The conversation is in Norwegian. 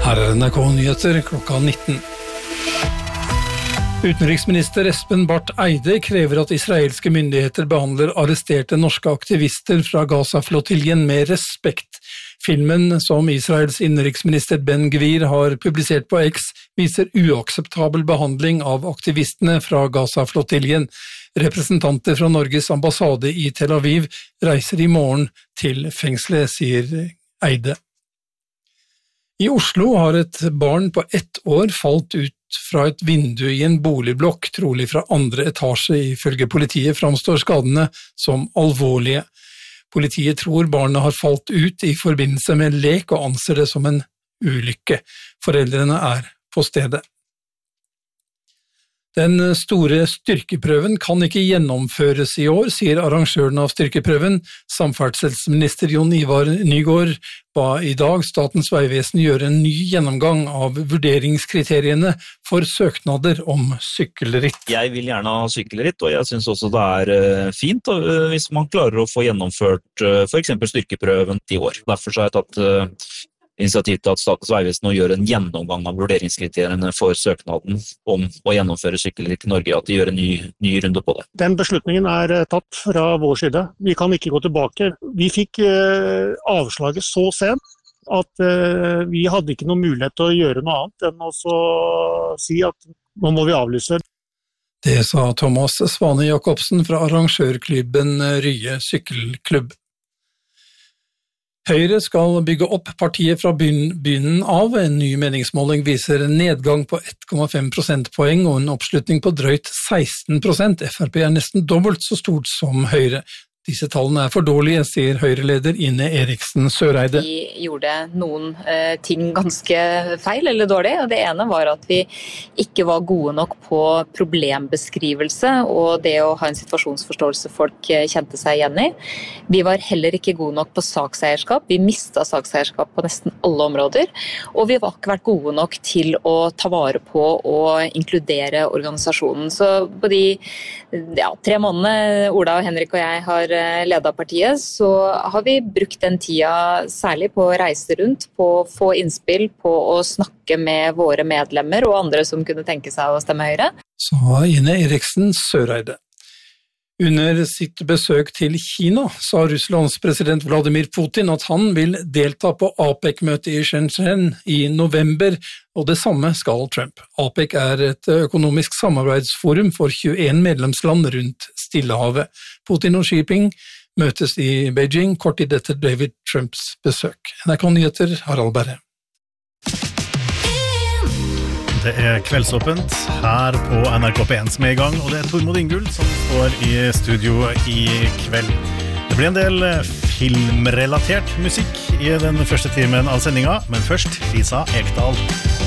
Her NRK Nyheter klokka 19. Utenriksminister Espen Barth Eide krever at israelske myndigheter behandler arresterte norske aktivister fra Gaza-flottiljen med respekt. Filmen som Israels innenriksminister Ben Gvir har publisert på X viser uakseptabel behandling av aktivistene fra Gaza-flottiljen. Representanter fra Norges ambassade i Tel Aviv reiser i morgen til fengselet, sier Eide. I Oslo har et barn på 1 år falt ut fra et vindu i en boligblokk, trolig fra 2. etasje. Ifølge politiet framstår skadene som alvorlige. Politiet tror barnet har falt ut i forbindelse med lek og anser det som en ulykke. Foreldrene er på stedet. Den store styrkeprøven kan ikke gjennomføres i år, sier arrangøren av styrkeprøven. Samferdselsminister Jon Ivar Nygård ba i dag Statens vegvesen gjøre en ny gjennomgang av vurderingskriteriene for søknader om sykkelritt. Jeg vil gjerne ha sykkelritt, og jeg synes også det er fint hvis man klarer å få gjennomført for eksempel styrkeprøven i år. Derfor har jeg tatt initiativ til at Statens vegvesen nå gjør en gjennomgang av vurderingskriteriene for søknaden om å gjennomføre sykkelritt i Norge, at de gjør en ny runde på det. Den beslutningen er tatt fra vår side. Vi kan ikke gå tilbake. Vi fikk avslaget så sent at vi hadde ikke noen mulighet til å gjøre noe annet enn å si at nå må vi avlyse. Det sa Thomas Svane Jacobsen fra arrangørklubben Rye Sykkelklubb. Høyre skal bygge opp partiet fra begynnelsen av. En ny meningsmåling viser en nedgang på 1,5 prosentpoeng og en oppslutning på drøyt 16%. Frp er nesten dobbelt så stort som Høyre. Disse tallene er for dårlige, sier Høyre-leder Ine Eriksen Søreide. Vi gjorde noen ting ganske feil eller dårlig, og det ene var at vi ikke var gode nok på problembeskrivelse og det å ha en situasjonsforståelse folk kjente seg igjen i. Vi var heller ikke gode nok på sakseierskap. Vi mistet sakseierskap på nesten alle områder, og vi var ikke vært gode nok til å ta vare på og inkludere organisasjonen. Så på de 3 månedene Ola og Henrik og jeg har ledet partiet, så har vi brukt den tida særlig på å reise rundt, på å få innspill, på å snakke med våre medlemmer og andre som kunne tenke seg å stemme Høyre. Sa Ine Eriksen Søreide. Under sitt besøk til Kina sa Russlands president Vladimir Putin at han vil delta på APEC-møtet i Shenzhen i november, og det samme skal Trump. APEC er et økonomisk samarbeidsforum for 21 medlemsland rundt Stillehavet. Putin og Xi Jinping møtes i Beijing kort tid etter David Trumps besøk. NRK Nyheter, Harald Berre. Det er kveldsåpent her på NRK P1 som er i gang, og det er Tormod Ingull som står i studio i kveld. Det blir en del filmrelatert musikk i den første timen av sendinga, men først Lisa Ekdal.